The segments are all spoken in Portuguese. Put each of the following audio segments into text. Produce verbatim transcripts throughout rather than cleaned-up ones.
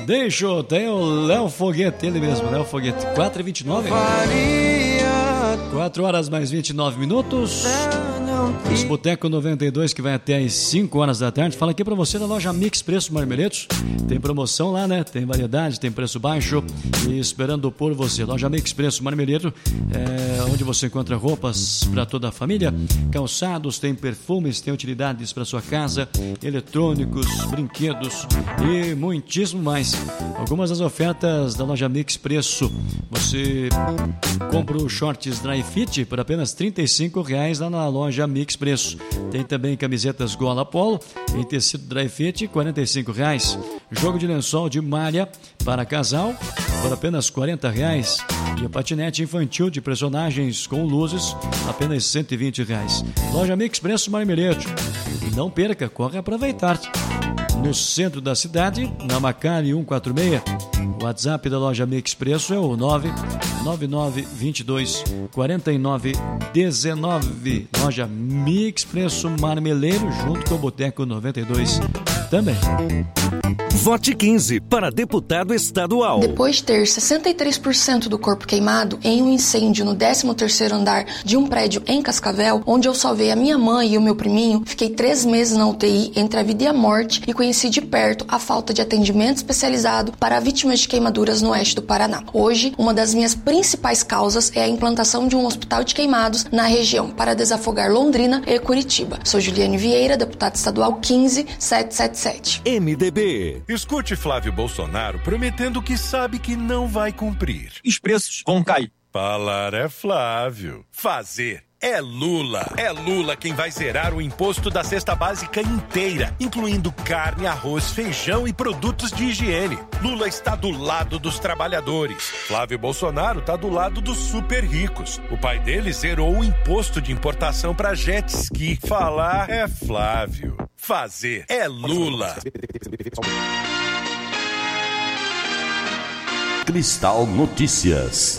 Deixa, tem o Léo Foguete, ele mesmo, Léo Foguete, quatro e vinte e nove. quatro horas mais vinte e nove minutos. Os Boteco noventa e dois, que vai até às cinco horas da tarde. Fala aqui pra você da loja Mix Preço Marmeletos. Tem promoção lá, né? Tem variedade, tem preço baixo e esperando por você. Loja Mix Preço Marmeleto, é onde você encontra roupas para toda a família, calçados, tem perfumes, tem utilidades para sua casa, eletrônicos, brinquedos e muitíssimo mais. Algumas das ofertas da loja Mix Preço. Você compra o shorts Dry Fit por apenas trinta e cinco reais lá na loja Mix Preço. Tem também camisetas Gola Polo em tecido Dry Fit, quarenta e cinco reais. Jogo de lençol de malha para casal por apenas quarenta reais. E o patinete infantil de personagens com luzes, apenas cento e vinte reais. Loja Mix Preço Marmeleto. Não perca, corre aproveitar. No centro da cidade, na Macari cento e quarenta e seis. O WhatsApp da loja Mix Preço é o nove nove nove dois dois quatro nove um nove. Loja Mix Preço Marmeleiro, junto com o Boteco noventa e dois também. Vote quinze para deputado estadual. Depois de ter sessenta e três por cento do corpo queimado em um incêndio no décimo terceiro andar de um prédio em Cascavel, onde eu salvei a minha mãe e o meu priminho, fiquei três meses na U T I entre a vida e a morte e conheci de perto a falta de atendimento especializado para vítimas de queimaduras no oeste do Paraná. Hoje, uma das minhas principais causas é a implantação de um hospital de queimados na região para desafogar Londrina e Curitiba. Sou Juliane Vieira, deputada estadual quinze setecentos e setenta e sete. M D B. Escute Flávio Bolsonaro prometendo que sabe que não vai cumprir. Os preços vão cair. Falar é Flávio. Fazer é Lula. É Lula quem vai zerar o imposto da cesta básica inteira, incluindo carne, arroz, feijão e produtos de higiene. Lula está do lado dos trabalhadores. Flávio Bolsonaro está do lado dos super ricos. O pai dele zerou o imposto de importação para jet ski. Falar é Flávio. Fazer é Lula. Cristal Notícias.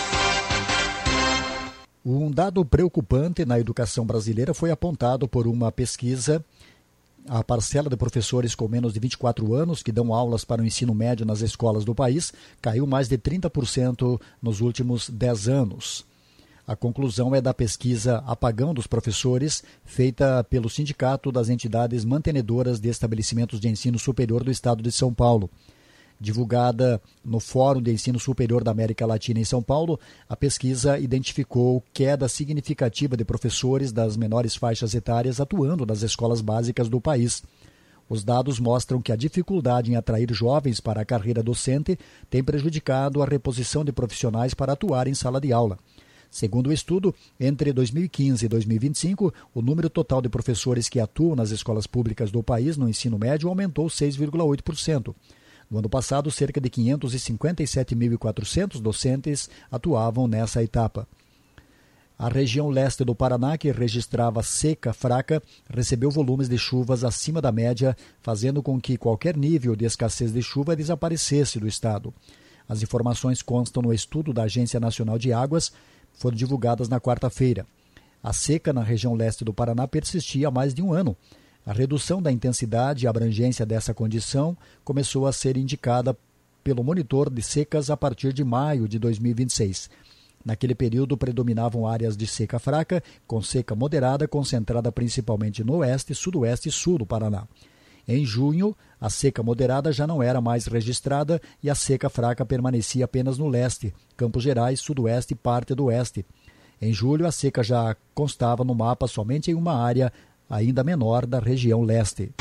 Um dado preocupante na educação brasileira foi apontado por uma pesquisa. A parcela de professores com menos de vinte e quatro anos que dão aulas para o ensino médio nas escolas do país caiu mais de trinta por cento nos últimos dez anos. A conclusão é da pesquisa Apagão dos Professores, feita pelo Sindicato das Entidades Mantenedoras de Estabelecimentos de Ensino Superior do Estado de São Paulo. Divulgada no Fórum de Ensino Superior da América Latina em São Paulo, a pesquisa identificou queda significativa de professores das menores faixas etárias atuando nas escolas básicas do país. Os dados mostram que a dificuldade em atrair jovens para a carreira docente tem prejudicado a reposição de profissionais para atuar em sala de aula. Segundo o estudo, entre dois mil e quinze e dois mil e vinte e cinco, o número total de professores que atuam nas escolas públicas do país no ensino médio aumentou seis vírgula oito por cento. No ano passado, cerca de quinhentos e cinquenta e sete mil e quatrocentos docentes atuavam nessa etapa. A região leste do Paraná, que registrava seca fraca, recebeu volumes de chuvas acima da média, fazendo com que qualquer nível de escassez de chuva desaparecesse do estado. As informações constam no estudo da Agência Nacional de Águas, foram divulgadas na quarta-feira. A seca na região leste do Paraná persistia há mais de um ano. A redução da intensidade e abrangência dessa condição começou a ser indicada pelo monitor de secas a partir de maio de dois mil e vinte e seis. Naquele período predominavam áreas de seca fraca, com seca moderada concentrada principalmente no oeste, sudoeste e sul do Paraná. Em junho, a seca moderada já não era mais registrada e a seca fraca permanecia apenas no leste, Campos Gerais, sudoeste e parte do oeste. Em julho, a seca já constava no mapa somente em uma área ainda menor da região leste.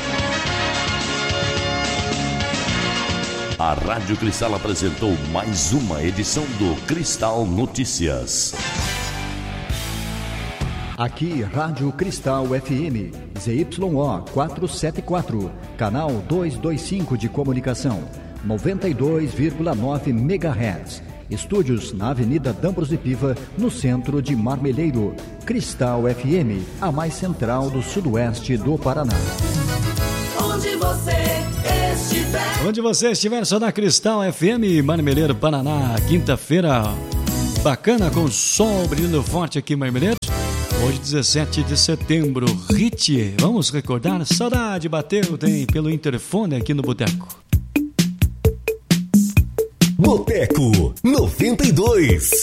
A Rádio Cristal apresentou mais uma edição do Cristal Notícias. Aqui, Rádio Cristal F M, Z Y O quatrocentos e setenta e quatro, canal duzentos e vinte e cinco de comunicação, noventa e dois vírgula nove megahertz. Estúdios na Avenida Dambros de Piva, no centro de Marmeleiro. Cristal F M, a mais central do sudoeste do Paraná. Onde você estiver. Onde você estiver, só na Cristal F M, Marmeleiro, Paraná. Quinta-feira bacana, com sol brilhando forte aqui em Marmeleiro. Hoje, dezessete de setembro, Hit. Vamos recordar? Saudade bateu, tem pelo interfone aqui no Boteco. Boteco noventa e dois.